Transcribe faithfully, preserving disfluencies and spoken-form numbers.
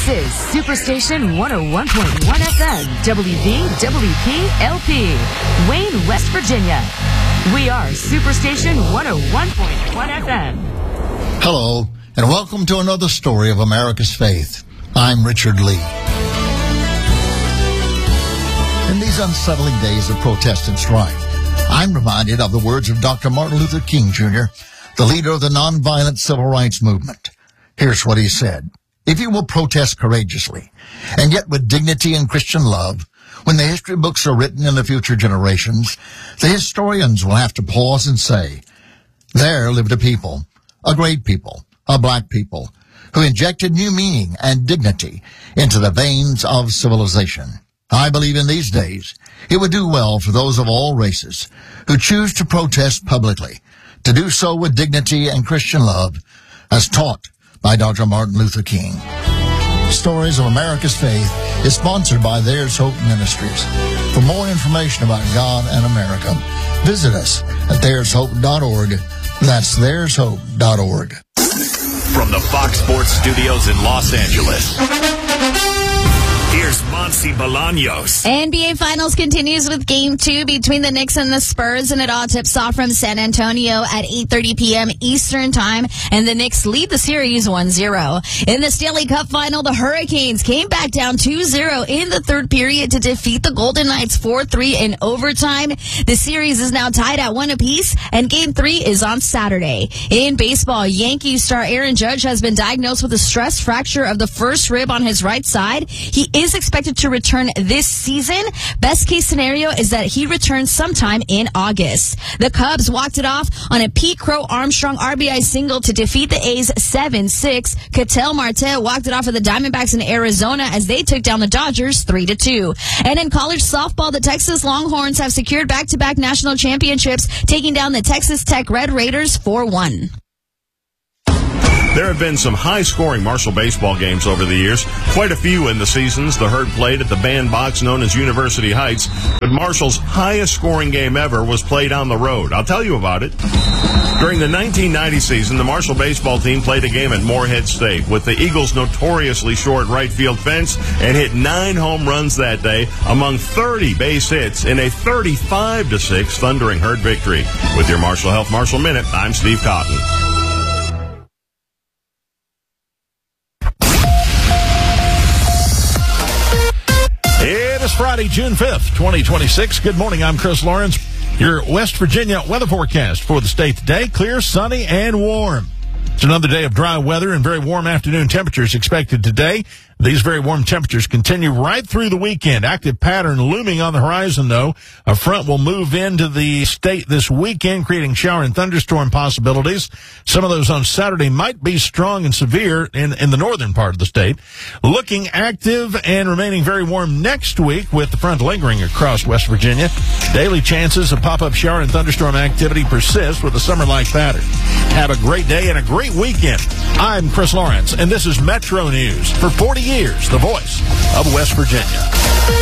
is Superstation one oh one point one F M, W V W P L P, Wayne, West Virginia. We are Superstation one oh one point one F M. Hello, and welcome to another story of America's faith. I'm Richard Lee. In these unsettling days of protest and strife, I'm reminded of the words of Doctor Martin Luther King, Junior, the leader of the nonviolent civil rights movement. Here's what he said. If you will protest courageously, and yet with dignity and Christian love, when the history books are written in the future generations, the historians will have to pause and say, there lived a people, a great people, a black people, who injected new meaning and dignity into the veins of civilization. I believe in these days it would do well for those of all races who choose to protest publicly to do so with dignity and Christian love, as taught by Doctor Martin Luther King. Stories of America's Faith is sponsored by There's Hope Ministries. For more information about God and America, visit us at there's hope dot org. That's there's hope dot org. From the Fox Sports Studios in Los Angeles, here's Monty Bolaños. N B A Finals continues with Game two between the Knicks and the Spurs, and it all tips off from San Antonio at eight thirty p.m. Eastern Time, and the Knicks lead the series one zero. In the Stanley Cup Final, the Hurricanes came back down two zero in the third period to defeat the Golden Knights four three in overtime. The series is now tied at one apiece, and Game three is on Saturday. In baseball, Yankees star Aaron Judge has been diagnosed with a stress fracture of the first rib on his right side. He is expected to return this season. Best case scenario is that he returns sometime in August. The Cubs walked it off on a Pete Crow Armstrong R B I single to defeat the A's seven six. Ketel Marte walked it off of the Diamondbacks in Arizona as they took down the Dodgers three to two. And in college softball, the Texas Longhorns have secured back-to-back national championships, taking down the Texas Tech Red Raiders four one. There have been some high-scoring Marshall baseball games over the years, quite a few in the seasons the Herd played at the bandbox known as University Heights, but Marshall's highest-scoring game ever was played on the road. I'll tell you about it. During the nineteen ninety season, the Marshall baseball team played a game at Moorhead State with the Eagles' notoriously short right field fence and hit nine home runs that day among thirty base hits in a thirty-five to six thundering Herd victory. With your Marshall Health Marshall Minute, I'm Steve Cotton. Friday, June fifth, twenty twenty-six. Good morning. I'm Chris Lawrence. Your West Virginia weather forecast for the state today. Clear, sunny, and warm. It's another day of dry weather and very warm afternoon temperatures expected today. These very warm temperatures continue right through the weekend. Active pattern looming on the horizon, though. A front will move into the state this weekend, creating shower and thunderstorm possibilities. Some of those on Saturday might be strong and severe in, in the northern part of the state. Looking active and remaining very warm next week with the front lingering across West Virginia. Daily chances of pop-up shower and thunderstorm activity persist with a summer-like pattern. Have a great day and a great weekend. I'm Chris Lawrence, and this is Metro News for forty years, the voice of West Virginia.